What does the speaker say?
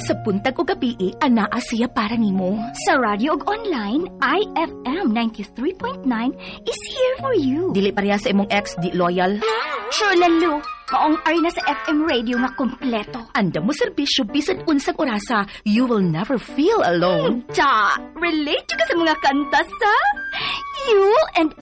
Sa buntag o gabi, anaa siya para nimo. Sa radio ug online, IFM 93.9 is here for you. Dili pareha sa imong ex, di loyal. Sure, lalo. Maong ari na sa FM radio nga kompleto. Anda mo serbisyo bisan unsang orasa, you will never feel alone. Relate ka sa mga kanta sa You and